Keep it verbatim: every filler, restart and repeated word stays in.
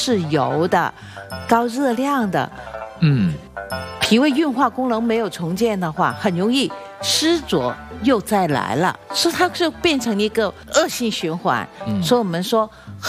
是油的、高热量的， 嗯， 脾胃运化功能没有重建的话，很容易湿浊又再来了，所以它就变成一个恶性循环。 嗯， 所以我们说。